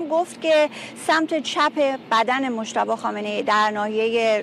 گفت که سمت چپ بدن مجتبی خامنه‌ای در ناحیه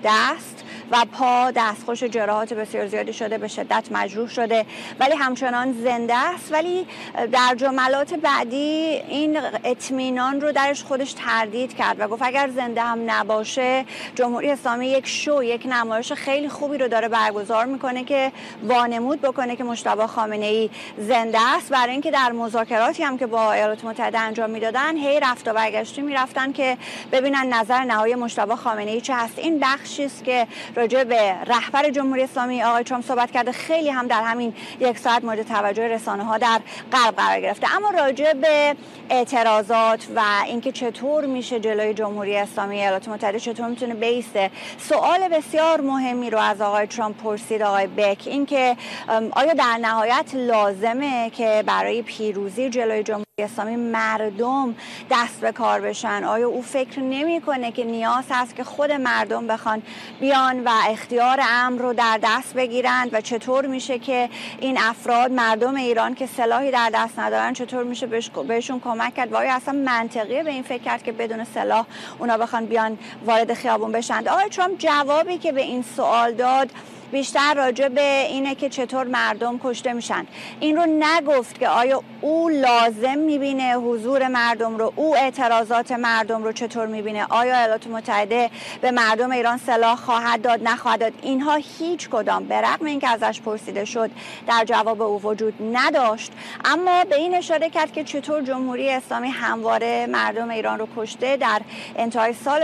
دست و پا دستخوش جراحات بسیار زیادی شده، به شدت مجروح شده ولی همچنان زنده است. ولی در جملات بعدی این اطمینان رو درش خودش تردید کرد و گفت اگر زنده هم نباشه جمهوری اسلامی یک نمایش خیلی خوبی رو داره برگزار میکنه که وانمود بکنه که مجتبی خامنه‌ای زنده است، برای اینکه در مذاکراتی هم که با ایالات متحده انجام میدادن هی رفت و برگشتی میرفتن که ببینن نظر نهایی مجتبی خامنه‌ای چه هست. این بخشی است که راجع به رهبر جمهوری اسلامی آقای ترامپ صحبت کرده، خیلی هم در همین یک ساعت مورد توجه رسانه‌ها در غرب قرار گرفته. اما راجع به اعتراضات و اینکه چطور میشه جلوی جمهوری اسلامی ایالات متحده چطور میتونه بیسته، سوال بسیار مهمی رو از آقای ترامپ پرسید آقای بک، اینکه آیا در نهایت لازمه که برای پیروزی جلوی جمهوری اسلامی مردم دست به کار بشن؟ آیا او فکر نمی‌کنه که نیاز هست که خود مردم بخوان بیان و اختیار امر رو در دست بگیرند و چطور میشه که این افراد مردم ایران که سلاحی در دست ندارن چطور میشه بهشون کمک کرد و آیا اصلا منطقیه به این فکر کرد که بدون سلاح اونا بخوان بیان وارد خیابون بشن؟ آقای ترامپ جوابی که به این سوال داد بیشتر راجع به اینه که چطور مردم کشته میشن. این رو نگفت که آیا او لازم میبینه حضور مردم رو، او اعتراضات مردم رو چطور میبینه، آیا ایالات متحده به مردم ایران سلاح خواهد داد نخواهد داد. اینها هیچ کدام به رغم اینکه ازش پرسیده شد در جواب او وجود نداشت، اما به این اشاره کرد که چطور جمهوری اسلامی همواره مردم ایران رو کشته. در انتهای سال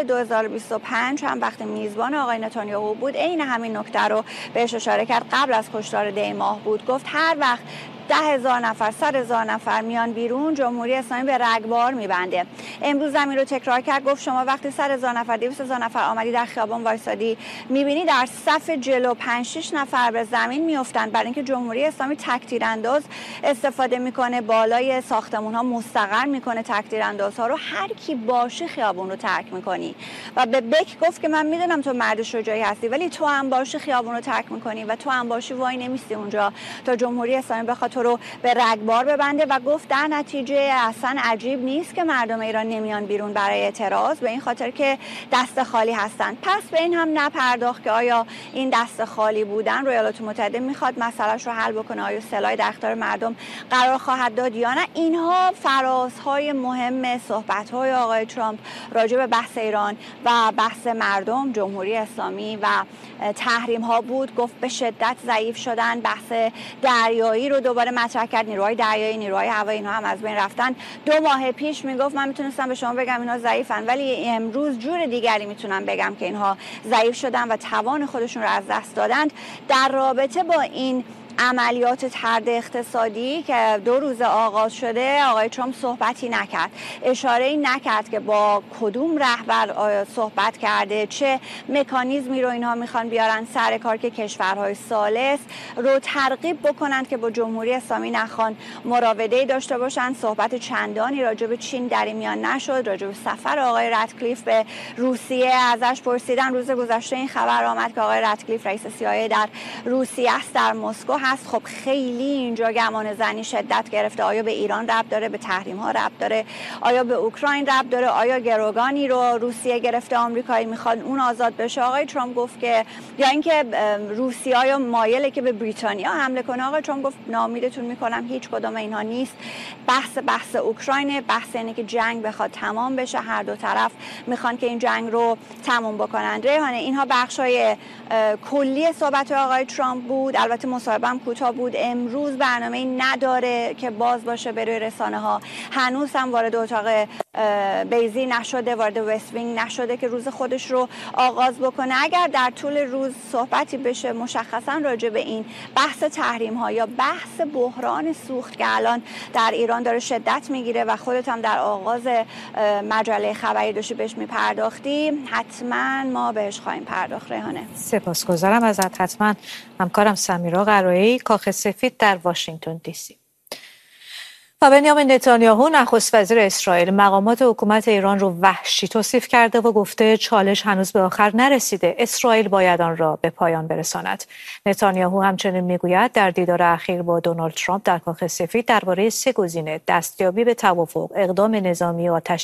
2025 هم وقتی میزبان آقای نتانیاهو بود عین همین نکته رو بهش اشاره کرد. قبل از کشتار دی ماه بود، گفت هر وقت 10,000 نفر 100,000 نفر میان بیرون جمهوری اسلامی به رگبار میبنده. امروز هم این رو تکرار کرد، گفت شما وقتی 100,000 نفر 200,000 نفر آمدی در خیابان وایسادی میبینی در صف جلو 5-6 نفر به زمین میافتند برای اینکه جمهوری اسلامی تک تیرانداز استفاده میکنه، بالای ساختمون ها مستقر میکنه تک تیراندازها رو، هر کی باشه خیابون رو ترک میکنی. و به بک گفت که من میدونم تو مرد شجاعی هستی ولی تو هم باشی خیابون رو ترک میکنی و تو هم باشی وای نمیستی اونجا تا جمهوری اسلامی بخواد تو رو به رگبار ببنده. و گفت در نتیجه اصلا عجیب نیست که مردم ایران نمیان بیرون برای اعتراض، به این خاطر که دست خالی هستن. پس به این هم نپرداخت که آیا این دست خالی بودن رو ایالات متحده میخواد مسئلهش رو حل بکنه، آیا سلاح در اختیار مردم قرار خواهد داد یا نه. اینها فرازهای مهم صحبت‌های آقای ترامپ راجع به بحث ایران و بحث مردم، جمهوری اسلامی و تحریم ها بود. گفت به شدت ضعیف شدن. بحث دریایی رو دوباره مطرح کرد، نیروهای دریایی، نیروهای هوایی، اینها هم از بین رفتن. 2 ماه پیش میگفت من میتونستم به شما بگم اینها ضعیفن ولی امروز جور دیگری میتونم بگم که اینها ضعیف شدن و توان خودشون رو از دست دادند. در رابطه با این عملیات طرد اقتصادی که 2 روز آغاز شده آقای ترامپ صحبتی نکرد، اشاره‌ای نکرد که با کدوم رهبر صحبت کرده، چه مکانیزمی رو اینها میخوان بیارن سر کار که کشورهای ثالث رو ترغیب بکنند که با جمهوری اسلامی نخوان مراوده‌ای داشته باشن. صحبت چندانی راجع به چین در این میان نشد. راجع به سفر آقای راتکلیف به روسیه ازش پرسیدن. روز گذشته این خبر آمد که آقای راتکلیف رئیس CIA در روسیه است، در مسکو هست. خب خیلی اینجا گمان زنی شدت گرفته. آیا به ایران ربط داره؟ به تحریم ها ربط داره؟ آیا به اوکراین ربط داره؟ آیا گروگانی رو روسیه گرفته آمریکایی میخواد اون آزاد بشه؟ آقای ترامپ گفت که یا اینکه روسیه یا مایله که به بریتانیا حمله کنه. آقای ترامپ گفت ناامیدتون میکنم، هیچ کدوم اینها نیست. بحث اوکراینه، بحث اینه که جنگ بخواد تمام بشه، هر دو طرف میخوان که این جنگ رو تمام بکنن. ریحانه اینها بخشای کلی صحبت آقای ترامپ بود. البته مصاحبه هم کوتاه بود. امروز برنامه‌ای نداره که باز باشه برای رسانه ها. هنوز هم وارد اتاق بیزی نشده، وارد وست وینگ نشده که روز خودش رو آغاز بکنه. اگر در طول روز صحبتی بشه مشخصا راجع به این بحث تحریم ها یا بحث بحران سوخت که الان در ایران داره شدت میگیره و خودت هم در آغاز مجله خبری داشتی بهش میپرداختی، حتما ما بهش خواهیم پرداخت. ریحانه سپاسگزارم ازت. حتما همکارم سمیرا قرایی، کاخ سفید در واشنگتن دی سی. و بنیامین نتانیاهو نخست وزیر اسرائیل مقامات حکومت ایران رو وحشی توصیف کرده و گفته چالش هنوز به آخر نرسیده، اسرائیل باید آن را به پایان برساند. نتانیاهو همچنین میگوید در دیدار اخیر با دونالد ترامپ در کاخ سفید درباره 3 گزینه دستیابی به توافق، اقدام نظامی و آتش